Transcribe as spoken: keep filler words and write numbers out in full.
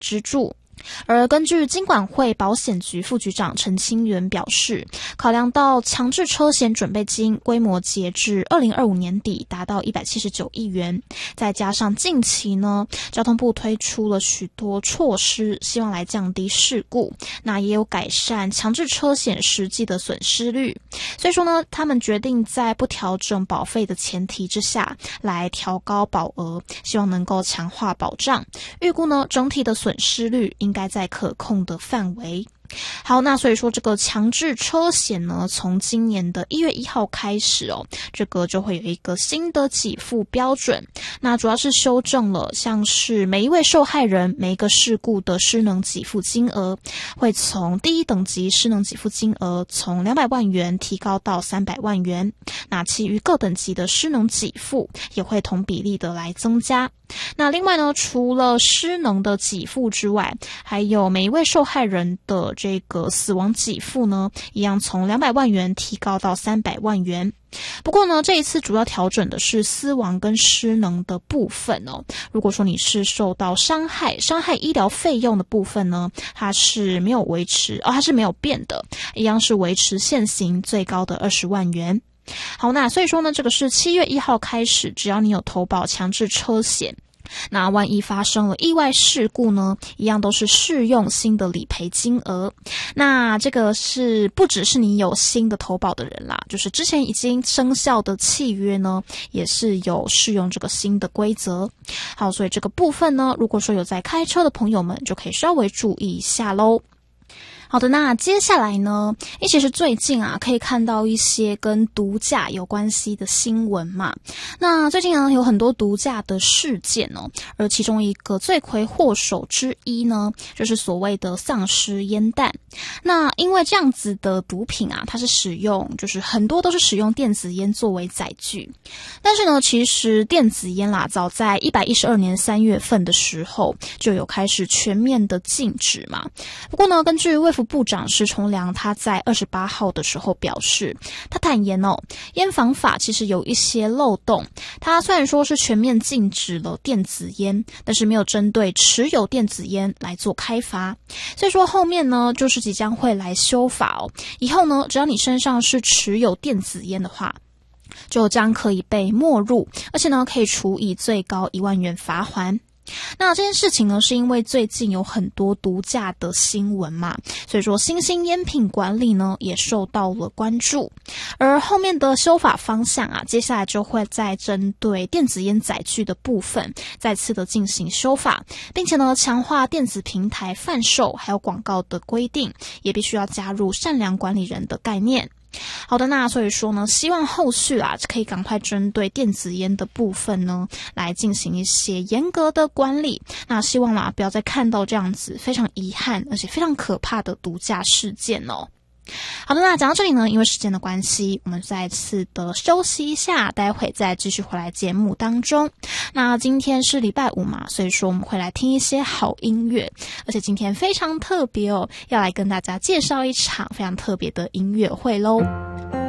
支柱。而根据金管会保险局副局长陈清源表示，考量到强制车险准备金规模截至二零二五年底达到一百七十九亿元，再加上近期呢，交通部推出了许多措施，希望来降低事故，那也有改善强制车险实际的损失率。所以说呢，他们决定在不调整保费的前提之下，来调高保额，希望能够强化保障。预估呢，整体的损失率应该在可控的范围。好，那所以说这个强制车险呢，从今年的一月一号开始哦，这个就会有一个新的给付标准。那主要是修正了像是每一位受害人每一个事故的失能给付金额，会从第一等级失能给付金额从两百万元提高到三百万元。那其余各等级的失能给付也会同比例的来增加。那另外呢，除了失能的给付之外，还有每一位受害人的这个死亡给付呢，一样从两百万元提高到三百万元。不过呢，这一次主要调整的是死亡跟失能的部分哦。如果说你是受到伤害，伤害医疗费用的部分呢，它是没有维持哦，它是没有变的，一样是维持现行最高的二十万元。好，那所以说呢，这个是七月一号开始，只要你有投保强制车险，那万一发生了意外事故呢，一样都是适用新的理赔金额。那这个是不只是你有新的投保的人啦，就是之前已经生效的契约呢，也是有适用这个新的规则。好，所以这个部分呢，如果说有在开车的朋友们，就可以稍微注意一下咯。好的，那接下来呢，诶，其实最近啊，可以看到一些跟毒驾有关系的新闻嘛。那最近啊，有很多毒驾的事件哦，而其中一个罪魁祸首之一呢，就是所谓的丧尸烟弹。那因为这样子的毒品啊，它是使用，就是很多都是使用电子烟作为载具。但是呢，其实电子烟啦，早在一百一十二年三月份的时候，就有开始全面的禁止嘛。不过呢，根据卫福部长施崇良他在二十八号的时候表示，他坦言哦，烟防法其实有一些漏洞。他虽然说是全面禁止了电子烟，但是没有针对持有电子烟来做开罚。所以说后面呢，就是即将会来修法哦。以后呢，只要你身上是持有电子烟的话，就将可以被没入，而且呢，可以处以最高一万元罚锾。那这件事情呢，是因为最近有很多毒驾的新闻嘛，所以说新兴烟品管理呢也受到了关注。而后面的修法方向啊，接下来就会再针对电子烟载具的部分再次的进行修法，并且呢强化电子平台贩售还有广告的规定，也必须要加入善良管理人的概念。好的，那所以说呢，希望后续啊可以赶快针对电子烟的部分呢来进行一些严格的管理。那希望啦不要再看到这样子非常遗憾而且非常可怕的毒驾事件哦。好的，那讲到这里呢，因为时间的关系，我们再次的休息一下，待会再继续回来节目当中。那今天是礼拜五嘛，所以说我们会来听一些好音乐，而且今天非常特别哦，要来跟大家介绍一场非常特别的音乐会咯。